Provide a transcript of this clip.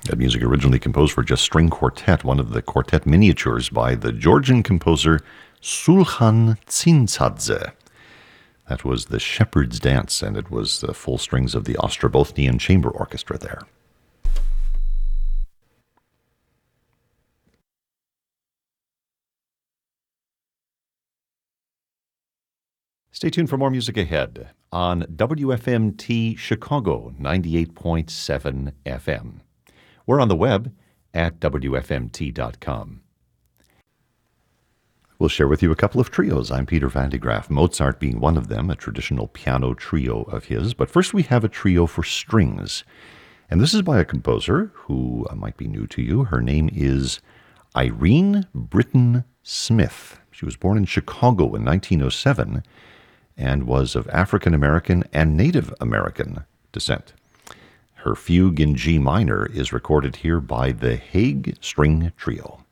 That music originally composed for just string quartet, one of the quartet miniatures by the Georgian composer Sulhan Tsintzadze. That was the Shepherd's Dance, and it was the full strings of the Ostrobothnian Chamber Orchestra there. Stay tuned for more music ahead on WFMT Chicago 98.7 FM. We're on the web at WFMT.com. We'll share with you a couple of trios. I'm Peter Van de Graaff, Mozart being one of them, a traditional piano trio of his. But first we have a trio for strings. And this is by a composer who might be new to you. Her name is Irene Britton Smith. She was born in Chicago in 1907 and was of African American and Native American descent. Her fugue in G minor is recorded here by the Hague String Trio.